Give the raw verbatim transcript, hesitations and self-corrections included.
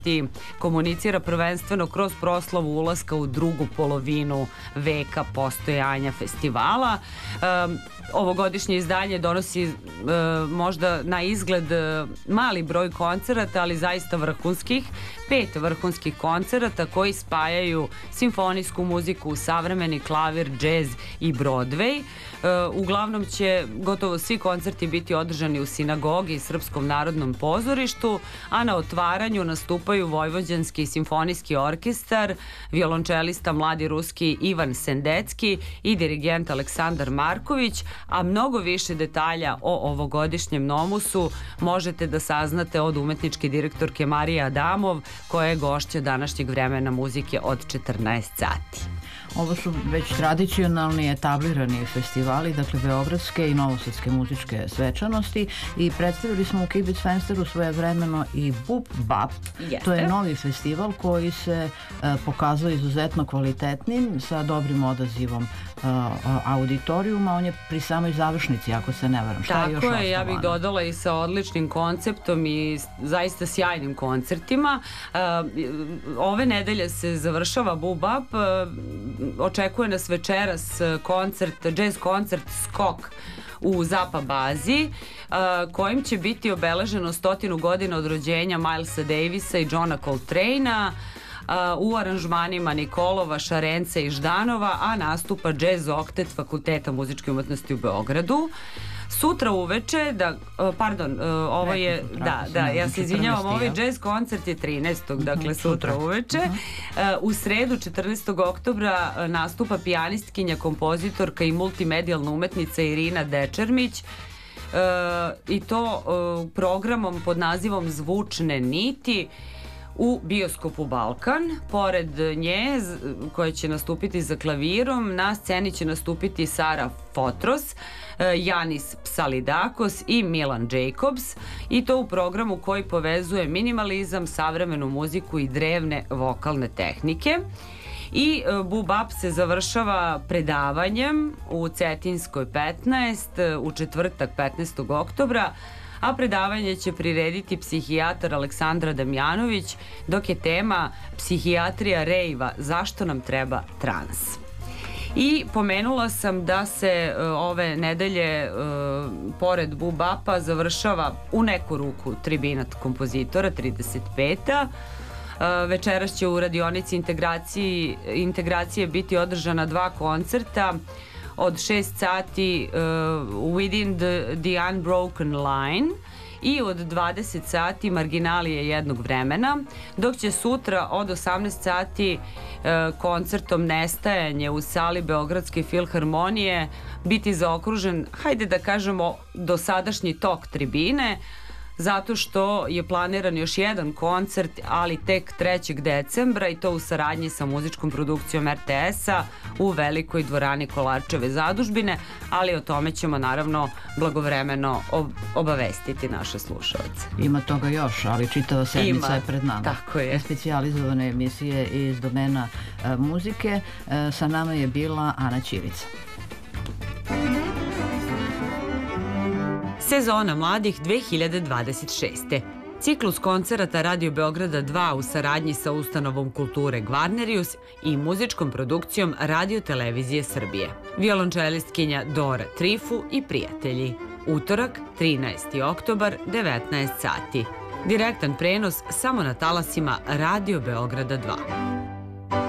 komunicira prvenstveno kroz proslavu ulaska u drugu polovinu veka postojanja festivala. Ovogodišnje izdanje donosi možda na izgled mali broj koncerata, ali zaista vrhunskih, pet vrhunskih koncerata koji spajaju simfonijsku muziku, savremeni klavir, džez i Broadway. Uglavnom će gotovo svi koncerti biti održani u sinagogi i Srpskom narodnom pozorištu, a na otvaranju nastupaju Vojvođanski simfonijski orkestar, violončelista mladi ruski Ivan Sendecki i dirigent Aleksandar Marković, a mnogo više detalja o ovogodišnjem nomusu možete da saznate od umetničke direktorke Marije Adamov, koja je gošća današnjeg Vremena muzike od četrnaest sati. Ovo su već tradicionalni etablirani festivali, dakle beogradske i novosadske muzičke svečanosti, i predstavili smo u Kibic Fensteru svojevremeno i Bub Bap. To je novi festival koji se pokazao izuzetno kvalitetnim, sa dobrim odazivom auditorijuma. On je pri samoj završnici, ako se ne varam. Šta je još ostalo? Tako je, ja bih dodala i sa odličnim konceptom i zaista sjajnim koncertima. Ove nedelje se završava Bub Bap. Očekuje nas večeras koncert, jazz koncert Skok u Zapa bazi, kojim će biti obeleženo stotinu godina od rođenja Milesa Davisa i Johna Coltrane-a, u aranžmanima Nikolova, Šarenca i Ždanova, a nastupa Jazz Oktet Fakulteta muzičke umetnosti u Beogradu. Sutra uveče, da, pardon, ovo je, da, da, ja se izvinjavam, ovaj jazz koncert je trinaestog dakle sutra uveče. U sredu, četrnaestog oktobra, nastupa pijanistkinja, kompozitorka i multimedijalna umetnica Irina Dečermić, i to programom pod nazivom Zvučne niti u bioskopu Balkan. Pored nje, koja će nastupiti za klavirom, na sceni će nastupiti Sara Fotros, Janis Psalidakos i Milan Jacobs, i to u programu koji povezuje minimalizam, savremenu muziku i drevne vokalne tehnike. I Bub Bap se završava predavanjem u Cetinskoj petnaest u četvrtak petnaestog oktobra, a predavanje će prirediti psihijatar Aleksandra Damjanović, dok je tema Psihijatrija rejva, zašto nam treba trans. I pomenula sam da se ove nedelje pored Bub Bapa završava u neku ruku Tribinat kompozitora, trideset peta. Večeras će u radionici integracije biti održana dva koncerta od šest sati Within the Unbroken Line i od dvadeset sati Marginalije jednog vremena, dok će sutra od osamnaest sati koncertom Nestajanje u sali Beogradske filharmonije biti zaokružen, hajde da kažemo, dosadašnji tok tribine, zato što je planiran još jedan koncert, ali tek trećeg decembra, i to u saradnji sa muzičkom produkcijom er te es-a u velikoj dvorani Kolarčeve zadužbine, ali o tome ćemo naravno blagovremeno obavestiti naše slušalce. Ima toga još, ali čitava sedmica je pred nama. Tako je. Specijalizovane emisije iz domena muzike. Sa nama je bila Ana Ćirica. Sezona mladih dve hiljade dvadeset šeste. Ciklus koncerata Radio Beograda dva u saradnji sa ustanovom kulture Gvarnerius i muzičkom produkcijom Radio Televizije Srbije. Violončelistkinja Dora Trifu i prijatelji. Utorak, trinaesti oktobar, devetnaest sati. Direktan prenos samo na talasima Radio Beograda dva.